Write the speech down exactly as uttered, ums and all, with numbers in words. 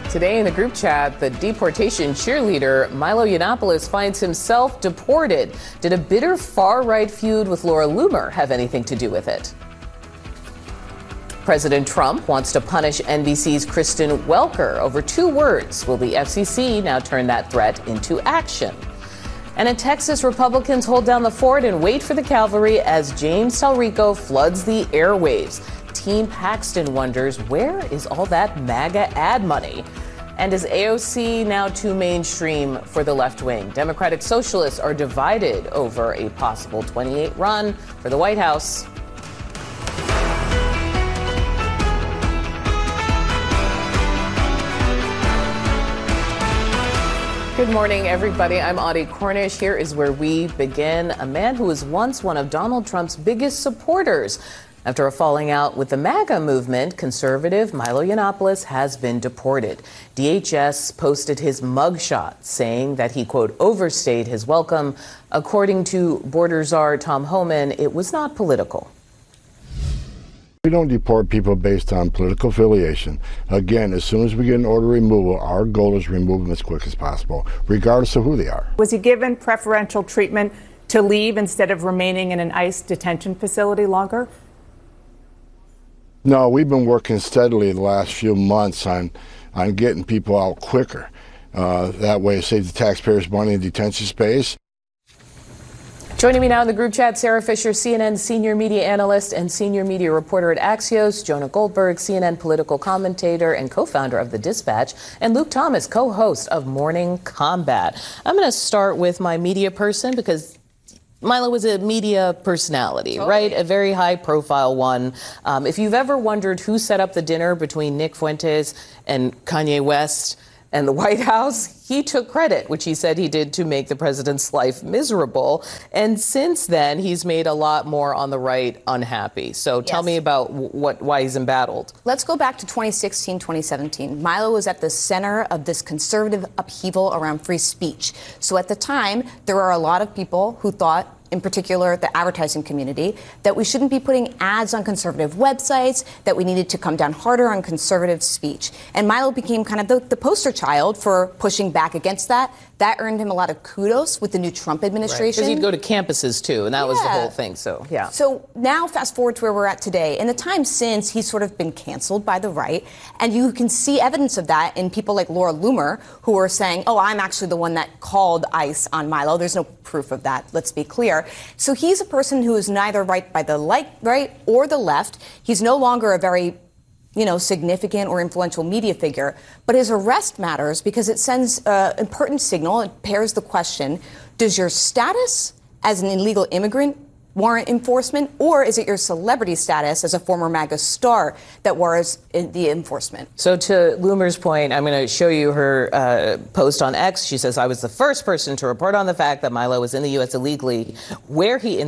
Today in the group chat, the deportation cheerleader Milo Yiannopoulos finds himself deported. Did a bitter far-right feud with Laura Loomer have anything to do with it? President Trump wants to punish N B C's Kristen Welker over two words. Will the F C C now turn that threat into action? And in Texas, Republicans hold down the fort and wait for the cavalry as James Talrico floods the airwaves. Team Paxton wonders, where is all that MAGA ad money? And is A O C now too mainstream for the left wing? Democratic Socialists are divided over a possible twenty-eight run for the White House. Good morning, everybody. I'm Audie Cornish. Here is where we begin. A man who was once one of Donald Trump's biggest supporters. After a falling out with the MAGA movement, conservative Milo Yiannopoulos has been deported. D H S posted his mugshot, saying that he, quote, overstayed his welcome. According to border czar Tom Homan, it was not political. We don't deport people based on political affiliation. Again, as soon as we get an order removal, our goal is to remove them as quick as possible, regardless of who they are. Was he given preferential treatment to leave instead of remaining in an ICE detention facility longer? No, we've been working steadily the last few months on, on getting people out quicker. Uh, that way, it saves the taxpayers money in detention space. Joining me now in the group chat, Sarah Fisher, C N N senior media analyst and senior media reporter at Axios, Jonah Goldberg, C N N political commentator and co-founder of The Dispatch, and Luke Thomas, co-host of Morning Combat. I'm going to start with my media person because Milo was a media personality, totally. Right? A very high-profile one. Um, if you've ever wondered who set up the dinner between Nick Fuentes and Kanye West and the White House, he took credit, which he said he did to make the president's life miserable. And since then, he's made a lot more on the right unhappy. So tell yes. me about what why he's embattled. Let's go back to twenty sixteen, twenty seventeen. Milo was at the center of this conservative upheaval around free speech. So at the time, there were a lot of people who thought, in particular the advertising community, that we shouldn't be putting ads on conservative websites, that we needed to come down harder on conservative speech. And Milo became kind of the, the poster child for pushing back against that. That earned him a lot of kudos with the new Trump administration. Because right. he'd go to campuses, too, and that yeah. was the whole thing, so, yeah. So now fast forward to where we're at today. In the time since, he's sort of been canceled by the right, and you can see evidence of that in people like Laura Loomer, who are saying, oh, I'm actually the one that called ICE on Milo. There's no proof of that, let's be clear. So he's a person who is neither right by the light, right or the left. He's no longer a very you know, significant or influential media figure. But his arrest matters because it sends an important signal. It pairs the question, does your status as an illegal immigrant warrant enforcement, or is it your celebrity status as a former MAGA star that warrants the enforcement? So to Loomer's point, I'm going to show you her uh, post on X. She says, I was the first person to report on the fact that Milo was in the U S illegally, where he